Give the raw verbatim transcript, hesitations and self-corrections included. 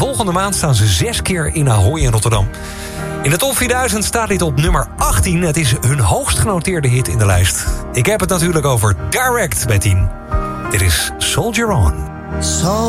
volgende maand staan ze zes keer in Ahoy in Rotterdam. In de top vierduizend staat dit op nummer achttien. Het is hun hoogst genoteerde hit in de lijst. Ik heb het natuurlijk over Direct bij tien. Dit is Soldier On.